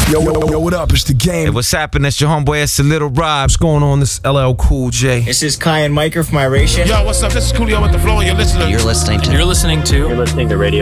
Yo, what up? It's the game. Hey, what's happening? It's your homeboy, it's the Little Rob. What's going on? This LL Cool J. This is Kai and Micah from Iration. Yo, what's up? This is Coolio with the Flow, and you're listening. You're listening to Radio